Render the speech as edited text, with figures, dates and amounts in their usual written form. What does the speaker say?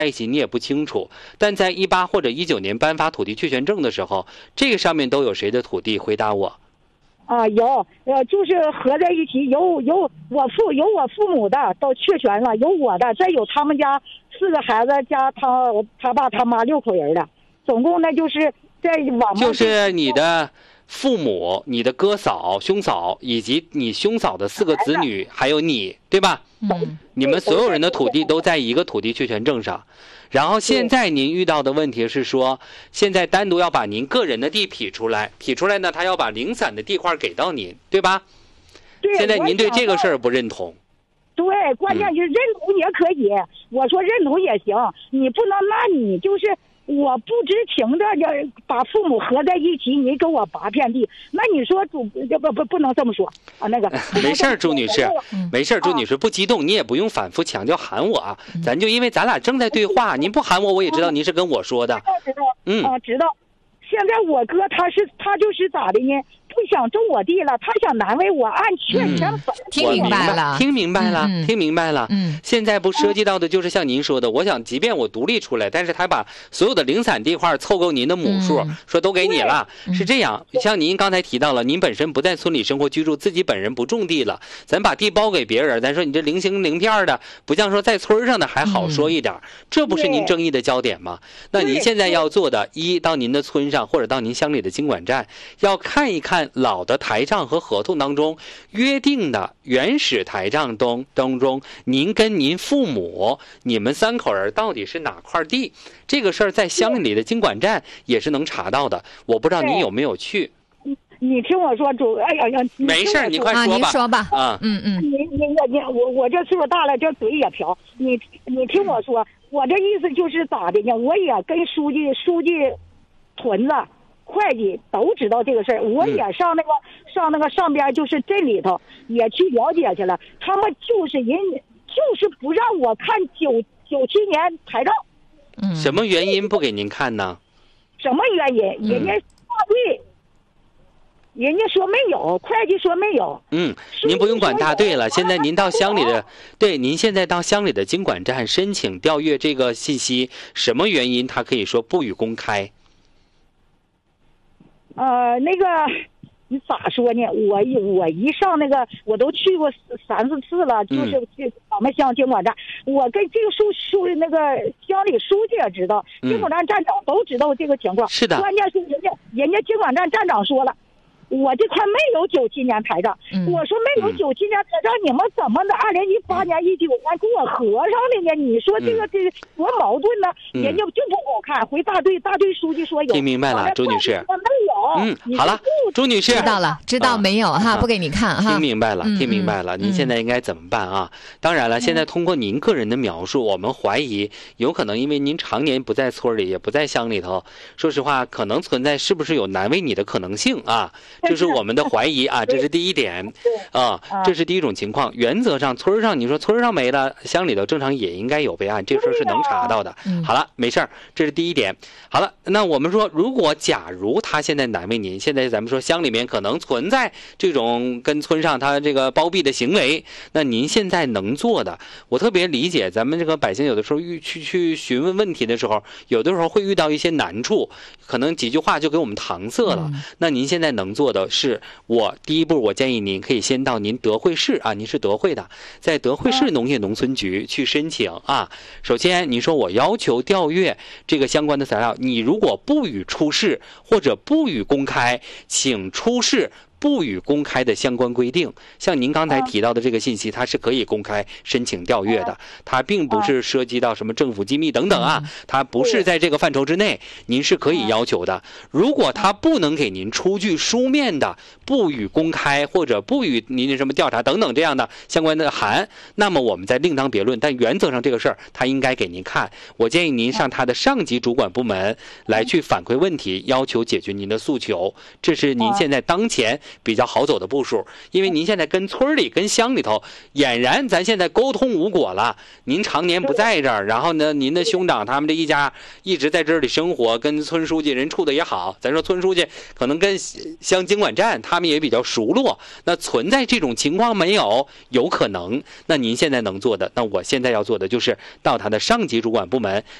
在一起你也不清楚，但在18或者19年颁发土地确权证的时候，这个上面都有谁的土地？回答我。 有，就是合在一起，有我父母的都确权了，有我的，再有他们家4个孩子加他爸他妈6口人的，总共呢就是在网就是你的父母、你的哥嫂、兄嫂以及你兄嫂的4个子女，还有你，对吧？你们所有人的土地都在一个土地确权证上。然后现在您遇到的问题是说，现在单独要把您个人的地劈出来呢，他要把零散的地块给到您，对吧？ 对。 现在您对这个事儿不认同。 对，关键就是认同也可以，我说认同也行，你不能拿你就是我不知情的把父母合在一起，你给我8片地，那你说不能这么说啊？那个没事儿，朱女士，没事儿，朱女士不激动，你也不用反复强调喊我啊，咱就因为咱俩正在对话，您不喊我也知道您是跟我说的。 知道。现在我哥他就是咋的呢？不想种我地了，他想难为我，按确权本。 听明白了。现在不涉及到的就是像您说的，我想即便我独立出来，但是他把所有的零散地块凑够您的亩数，说都给你了，是这样。像您刚才提到了，您本身不在村里生活居住，自己本人不种地了，咱把地包给别人，咱说你这零星零片的，不像说在村上的还好说一点，这不是您正义的焦点吗？那您现在要做的，到您的村上或者到您乡里的经管站，要看一看老的台账和合同当中约定的原始台账当中，您跟您父母你们3口人到底是哪块地，这个事儿在乡里的经管站也是能查到的。我不知道您有没有去。 你听我说， 没事，你快说吧。 您说吧。 我这岁数大了，这嘴也瓢。你听我说，我这意思就是咋的呢？我也跟书记、屯子、会计都知道这个事儿，我也上上边就是镇里头也去了解去了，他们就是不让我看97年台账。 什么原因不给您看呢？ 什么原因？人家大队。人家说没有，会计说没有。 您不用管大队了。现在您到乡里的，对，您现在到乡里的经管站申请调阅这个信息，什么原因他可以说不予公开？ 那个你咋说呢？我一上那个，我都去过3、4次了，就是咱们乡经管站，我跟这个那个乡里书记也知道，经管站站长都知道这个情况。 是的。 关键是人家经管站站长说了。我这块没有97年台账，我说没有97年台账，你们怎么的2018年、19年给我合上的呢？你说这个多矛盾呢？人家就不给我看，回大队书记说有。 听明白了，朱女士。 没有。 好了，朱女士知道没有哈？不给你看哈。 听明白了，您现在应该怎么办啊？当然了，现在通过您个人的描述，我们怀疑有可能因为您常年不在村里，也不在乡里头，说实话，可能存在是不是有难为你的可能性啊？这是我们的怀疑啊，这是第一点这是第一种情况。原则上村上，你说村上没了，乡里头正常也应该有备案，这事儿是能查到的。好了，没事儿，这是第一点。好了，那我们说，假如他现在难为您，现在咱们说乡里面可能存在这种跟村上他这个包庇的行为，那您现在能做的，我特别理解咱们这个百姓有的时候去询问问题的时候，有的时候会遇到一些难处，可能几句话就给我们搪塞了。那您现在能做的是，第一步我建议您可以先到您德惠市啊，您是德惠的，在德惠市农业农村局去申请啊。首先你说我要求调阅这个相关的材料，你如果不予出示或者不予公开，请出示不予公开的相关规定。像您刚才提到的这个信息，它是可以公开申请调阅的，它并不是涉及到什么政府机密等等啊，它不是在这个范畴之内，您是可以要求的。如果他不能给您出具书面的不予公开或者不予您什么调查等等这样的相关的函，那么我们再另当别论，但原则上这个事儿他应该给您看。我建议您上他的上级主管部门来去反馈问题，要求解决您的诉求，这是您现在当前比较好走的步数。因为您现在跟村里、跟乡里头，俨然咱现在沟通无果了。您常年不在这儿，然后呢，您的兄长他们这一家一直在这里生活，跟村书记人处的也好。咱说村书记可能跟乡经管站他们也比较熟络，那存在这种情况没有？有可能。那您现在能做的，那我现在要做的就是到他的上级主管部门